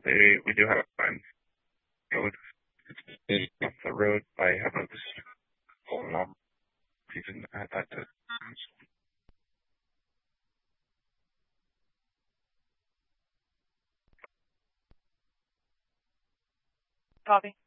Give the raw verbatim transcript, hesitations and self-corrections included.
They, we do have fun. Road. It's off the road by about this whole number even at that time. Copy.